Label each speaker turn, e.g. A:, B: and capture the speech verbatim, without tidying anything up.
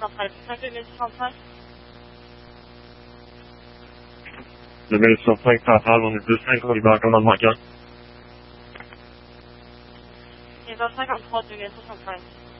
A: centrale, cinq deux mille soixante-cinq.
B: deux mille soixante-cinq centrale, on est deux cinq, on est dans le commandement quatre.
A: Et vingt cinquante-trois deux mille soixante-cinq.